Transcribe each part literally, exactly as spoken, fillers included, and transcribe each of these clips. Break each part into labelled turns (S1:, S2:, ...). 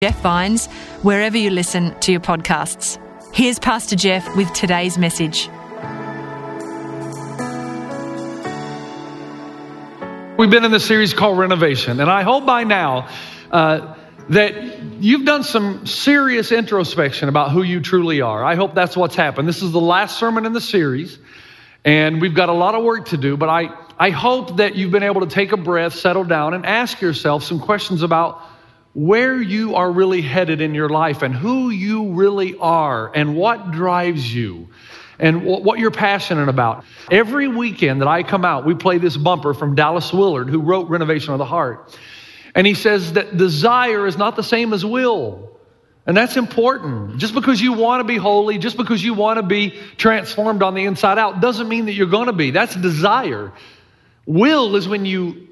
S1: Jeff Vines, wherever you listen to your podcasts. Here's Pastor Jeff with today's message.
S2: We've been in this series called Renovation, and I hope by now uh, that you've done some serious introspection about who you truly are. I hope that's what's happened. This is the last sermon in the series, and we've got a lot of work to do, but I, I hope that you've been able to take a breath, settle down, and ask yourself some questions about where you are really headed in your life and who you really are and what drives you and what you're passionate about. Every weekend that I come out, we play this bumper from Dallas Willard, who wrote Renovation of the Heart. And he says that desire is not the same as will. And that's important. Just because you want to be holy, just because you want to be transformed on the inside out, doesn't mean that you're going to be. That's desire. Will is when you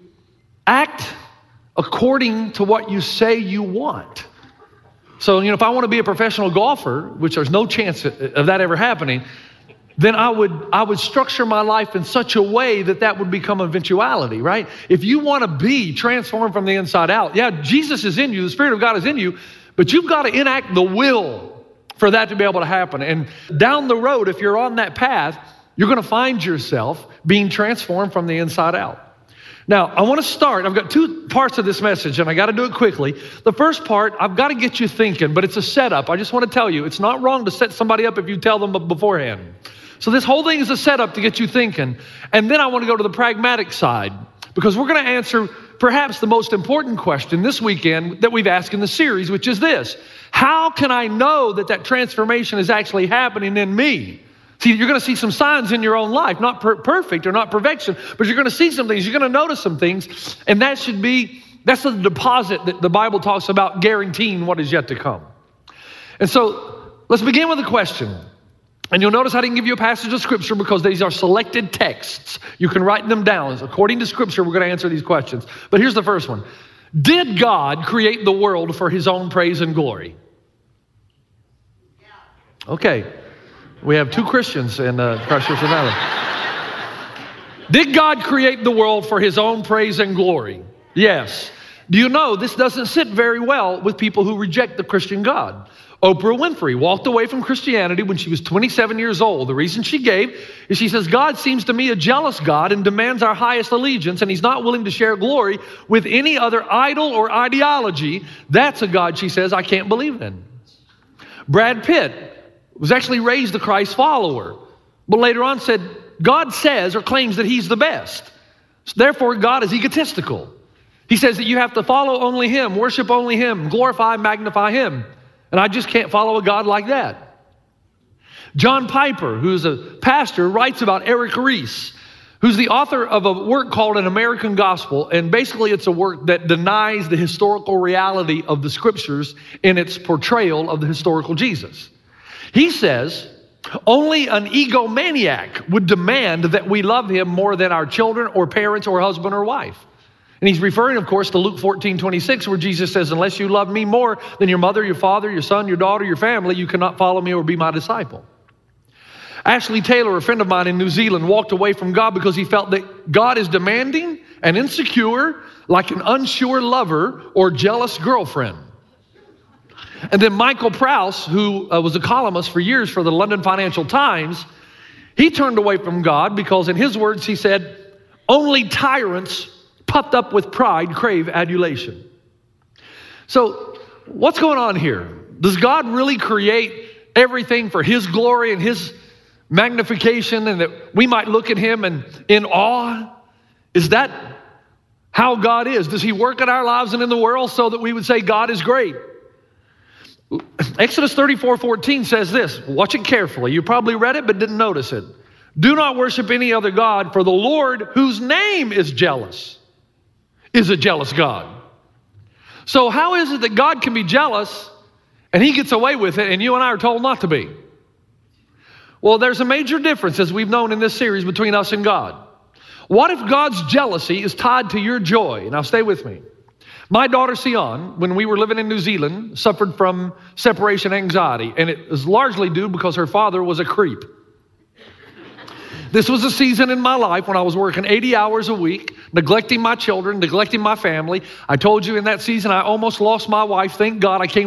S2: act according to what you say you want. So, you know, if I want to be a professional golfer, which there's no chance of that ever happening, then I would I would structure my life in such a way that that would become an eventuality, right? If you want to be transformed from the inside out, yeah, Jesus is in you, the Spirit of God is in you, but you've got to enact the will for that to be able to happen. And down the road, if you're on that path, you're going to find yourself being transformed from the inside out. Now, I want to start. I've got two parts of this message, and I got to do it quickly. The first part, I've got to get you thinking, but it's a setup. I just want to tell you, it's not wrong to set somebody up if you tell them beforehand. So this whole thing is a setup to get you thinking. And then I want to go to the pragmatic side, because we're going to answer perhaps the most important question this weekend that we've asked in the series, which is this: how can I know that that transformation is actually happening in me? See, you're going to see some signs in your own life, not per- perfect or not perfection, but you're going to see some things. You're going to notice some things, and that should be, that's the deposit that the Bible talks about guaranteeing what is yet to come. And so let's begin with a question. And you'll notice I didn't give you a passage of Scripture because these are selected texts. You can write them down. According to Scripture, we're going to answer these questions. But here's the first one. Did God create the world for his own praise and glory? Okay. We have two Christians in uh, Christchurch Valley. Did God create the world for his own praise and glory? Yes. Do you know this doesn't sit very well with people who reject the Christian God? Oprah Winfrey walked away from Christianity when she was twenty-seven years old. The reason she gave is she says, God seems to me a jealous God and demands our highest allegiance, and he's not willing to share glory with any other idol or ideology. That's a God, she says, I can't believe in. Brad Pitt was actually raised a Christ follower, but later on said, God says or claims that he's the best. So therefore, God is egotistical. He says that you have to follow only him, worship only him, glorify, magnify him. And I just can't follow a God like that. John Piper, who's a pastor, writes about Eric Ries, who's the author of a work called An American Gospel. And basically it's a work that denies the historical reality of the scriptures in its portrayal of the historical Jesus. He says, only an egomaniac would demand that we love him more than our children or parents or husband or wife. And he's referring, of course, to Luke fourteen twenty-six, where Jesus says, unless you love me more than your mother, your father, your son, your daughter, your family, you cannot follow me or be my disciple. Ashley Taylor, a friend of mine in New Zealand, walked away from God because he felt that God is demanding and insecure, like an unsure lover or jealous girlfriend. And then Michael Prowse, who uh, was a columnist for years for the London Financial Times, he turned away from God because in his words, he said, only tyrants puffed up with pride crave adulation. So what's going on here? Does God really create everything for his glory and his magnification and that we might look at him and in awe? Is that how God is? Does he work in our lives and in the world so that we would say God is great? Exodus thirty-four fourteen says this. Watch it carefully. You probably read it but didn't notice it. Do not worship any other God, for the Lord, whose name is jealous, is a jealous God. So how is it that God can be jealous and he gets away with it and you and I are told not to be? Well, there's a major difference, as we've known in this series, between us and God. What if God's jealousy is tied to your joy? Now stay with me. My daughter Sion, when we were living in New Zealand, suffered from separation anxiety, and it was largely due because her father was a creep. This was a season in my life when I was working eighty hours a week, neglecting my children, neglecting my family. I told you in that season I almost lost my wife. Thank God I came